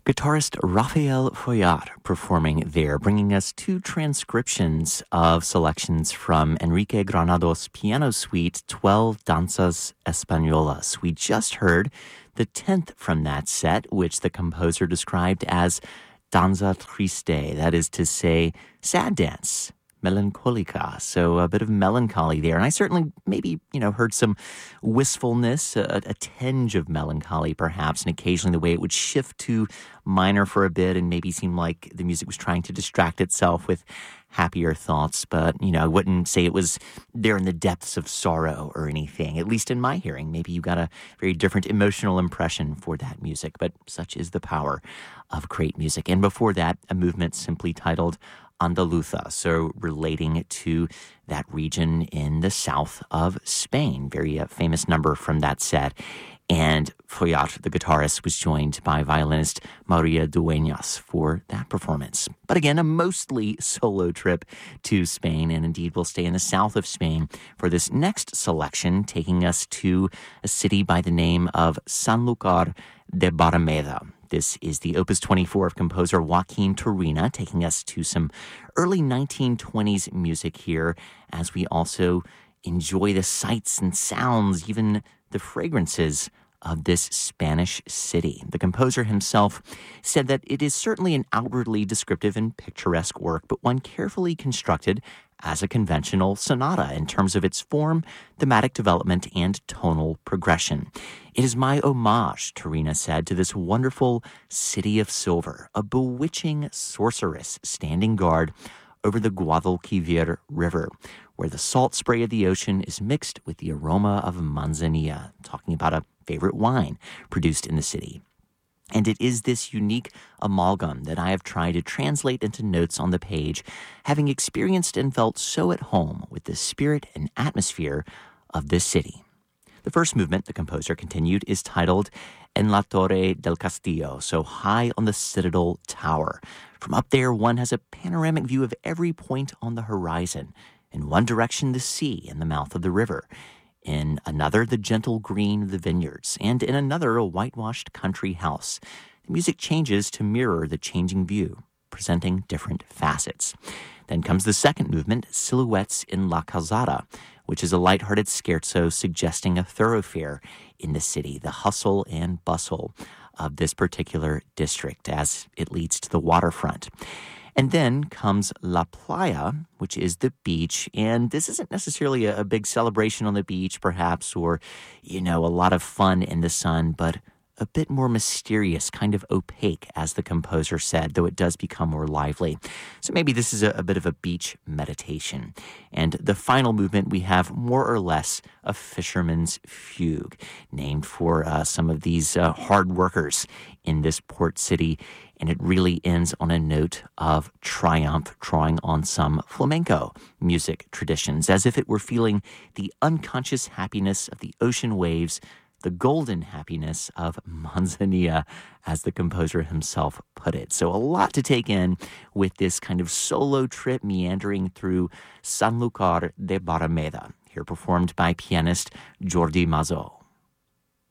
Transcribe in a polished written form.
Guitarist Rafael Follat performing there, bringing us two transcriptions of selections from Enrique Granados' piano suite, 12 Danzas Españolas. We just heard the 10th from that set, which the composer described as danza triste, that is to say, sad dance. Melancolica, so a bit of melancholy there. And I certainly maybe, heard some wistfulness, a tinge of melancholy perhaps, and occasionally the way it would shift to minor for a bit and maybe seem like the music was trying to distract itself with happier thoughts. But, I wouldn't say it was there in the depths of sorrow or anything, at least in my hearing. Maybe you got a very different emotional impression for that music, but such is the power of great music. And before that, a movement simply titled Andaluza, so relating to that region in the south of Spain. Very famous number from that set. And Follat, the guitarist, was joined by violinist Maria Dueñas for that performance. But again, a mostly solo trip to Spain, and indeed we'll stay in the south of Spain for this next selection, taking us to a city by the name of Sanlúcar de Barrameda. This is the Opus 24 of composer Joaquin Turina, taking us to some early 1920s music here, as we also enjoy the sights and sounds, even the fragrances of this Spanish city. The composer himself said that it is certainly an outwardly descriptive and picturesque work, but one carefully constructed as a conventional sonata in terms of its form, thematic development, and tonal progression. It is my homage, Turina said, to this wonderful city of silver, a bewitching sorceress standing guard over the Guadalquivir River, where the salt spray of the ocean is mixed with the aroma of manzanilla, talking about a favorite wine produced in the city. And it is this unique amalgam that I have tried to translate into notes on the page, having experienced and felt so at home with the spirit and atmosphere of this city. The first movement, the composer continued, is titled En la Torre del Castillo, so high on the Citadel Tower. From up there, one has a panoramic view of every point on the horizon. In one direction, the sea and the mouth of the river. In another, the gentle green of the vineyards, and in another, a whitewashed country house. The music changes to mirror the changing view, presenting different facets. Then comes the second movement, Silhouettes in La Calzada, which is a lighthearted scherzo suggesting a thoroughfare in the city, the hustle and bustle of this particular district as it leads to the waterfront. And then comes La Playa, which is the beach. And this isn't necessarily a big celebration on the beach, perhaps, or, a lot of fun in the sun, but a bit more mysterious, kind of opaque, as the composer said, though it does become more lively. So maybe this is a bit of a beach meditation. And the final movement, we have more or less a fisherman's fugue, named for some of these hard workers in this port city. And it really ends on a note of triumph, drawing on some flamenco music traditions, as if it were feeling the unconscious happiness of the ocean waves, the golden happiness of manzanilla, as the composer himself put it. So a lot to take in with this kind of solo trip meandering through Sanlúcar de Barrameda, here performed by pianist Jordi Mazó.